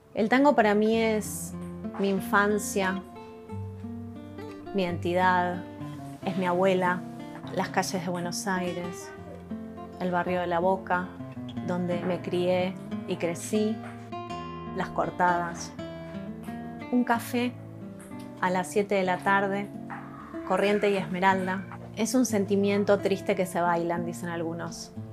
El tango para mí es mi infancia, mi identidad, es mi abuela, las calles de Buenos Aires, el barrio de La Boca, donde me crié y crecí, las cortadas, un café a las 7 de la tarde, Corriente y Esmeralda. Es un sentimiento triste que se bailan, dicen algunos.